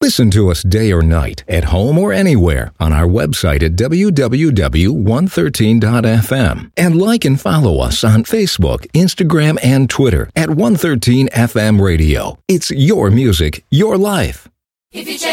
Listen to us day or night, at home or anywhere, on our website at www.113.fm. And like and follow us on Facebook, Instagram, and Twitter at 113 FM Radio. It's your music, your life. If you